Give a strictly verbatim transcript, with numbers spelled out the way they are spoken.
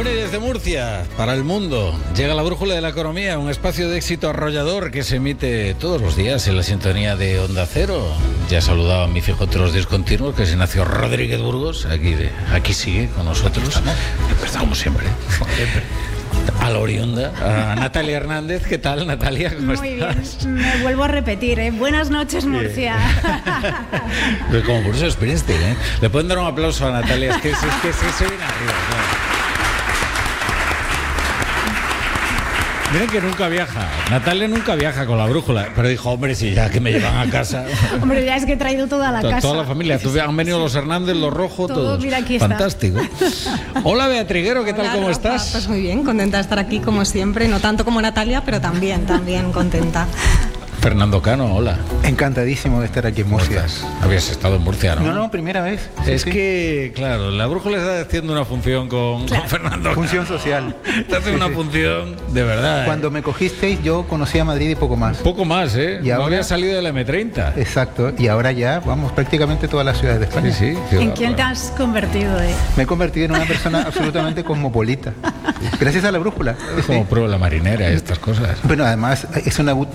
Bueno, y desde Murcia, para el mundo, llega la Brújula de la Economía, un espacio de éxito arrollador que se emite todos los días en la sintonía de Onda Cero. Ya he saludado a mi fijo de los días continuos, que es Ignacio Rodríguez Burgos, aquí, de, aquí sigue con nosotros, como siempre. Como siempre. A la oriunda, a Natalia Hernández. ¿Qué tal, Natalia? ¿Cómo Muy estás? bien, me vuelvo a repetir, ¿eh? Buenas noches, Murcia. Pero como por eso Springsteen, ¿eh? Le pueden dar un aplauso a Natalia, es que, es que, es que se viene arriba, claro. Miren que nunca viaja. Natalia nunca viaja con la brújula. Pero dijo, hombre, si ya que me llevan a casa. Hombre, ya es que he traído toda la Toda, casa. toda la familia. Tú, han venido los Hernández, los Rojo, Todo, todos. mira, aquí está. Fantástico. Hola, Beatriguero, ¿qué tal? Hola, ¿Cómo Rafa. estás? Pues muy bien, contenta de estar aquí como siempre. No tanto como Natalia, pero también, también contenta. Fernando Cano, hola. Encantadísimo de estar aquí en ¿Cómo Murcia. estás? Habías estado en Murcia, ¿no? No, no, primera vez. Sí, Es sí. que, claro, la brújula está haciendo una función con, Claro. con Fernando Cano. Función social. Está haciendo una Sí, sí. función de verdad. Cuando ¿eh? me cogisteis, yo conocía Madrid y poco más. Poco más, ¿eh? Y no ahora- había salido de la eme treinta. Exacto. Y ahora ya, vamos, prácticamente todas las ciudades de Sí, España. sí. qué ¿En quién te bárbaro. has convertido, eh? Me he convertido en una persona absolutamente cosmopolita. Gracias a la brújula. Es como prueba la marinera y estas cosas. Bueno, además, es una bu-